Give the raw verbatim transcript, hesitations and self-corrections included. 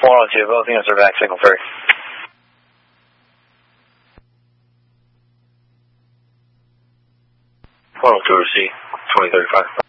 one oh two, both units are back, signal ferry. one oh two, receive, twenty thirty-five.